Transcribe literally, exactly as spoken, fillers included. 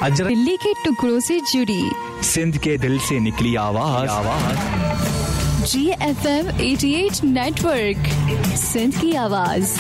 अजर दिल्ली के टुकड़ों से जुड़ी, सिंध के दिल से निकली आवाज आवाज जी एफ एम अठासी नेटवर्क, सिंध की आवाज।